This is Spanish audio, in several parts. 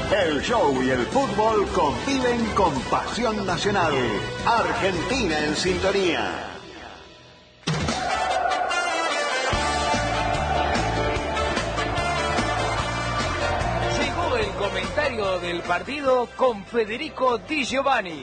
El show y el fútbol conviven con pasión nacional. Argentina en sintonía. Llegó el comentario del partido con Federico Di Giovanni.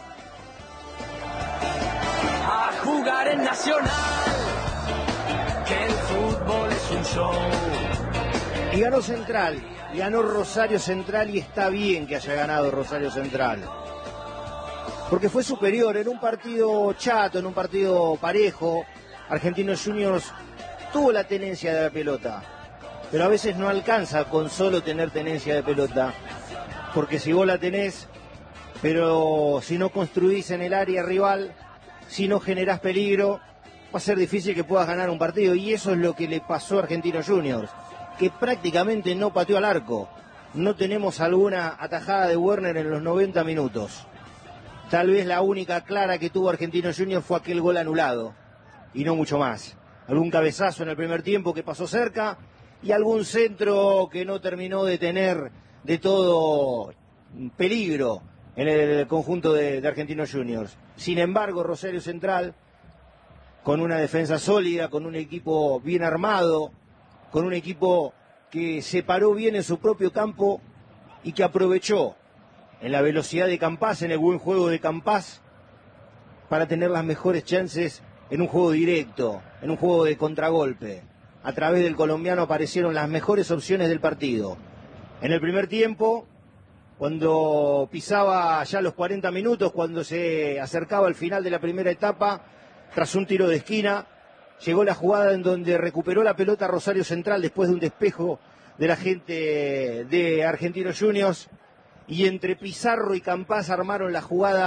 A jugar en Nacional, que el fútbol es un show. Y ganó Central, y ganó Rosario Central, y está bien que haya ganado Rosario Central. Porque fue superior en un partido chato, en un partido parejo. Argentinos Juniors tuvo la tenencia de la pelota, pero a veces no alcanza con solo tener tenencia de pelota. Porque si vos la tenés, pero si no construís en el área rival, si no generás peligro, va a ser difícil que puedas ganar un partido. Y eso es lo que le pasó a Argentinos Juniors, que prácticamente no pateó al arco. No tenemos alguna atajada de Werner en los 90 minutos. Tal vez la única clara que tuvo Argentinos Juniors fue aquel gol anulado, y no mucho más. Algún cabezazo en el primer tiempo que pasó cerca, y algún centro que no terminó de tener de todo peligro en el conjunto de Argentinos Juniors. Sin embargo, Rosario Central, con una defensa sólida, con un equipo bien armado, con un equipo que se paró bien en su propio campo y que aprovechó en la velocidad de Campás, en el buen juego de Campás, para tener las mejores chances en un juego directo, en un juego de contragolpe. A través del colombiano aparecieron las mejores opciones del partido. En el primer tiempo, cuando pisaba ya los 40 minutos, cuando se acercaba al final de la primera etapa, tras un tiro de esquina, llegó la jugada en donde recuperó la pelota Rosario Central después de un despejo de la gente de Argentinos Juniors, y entre Pizarro y Campás armaron la jugada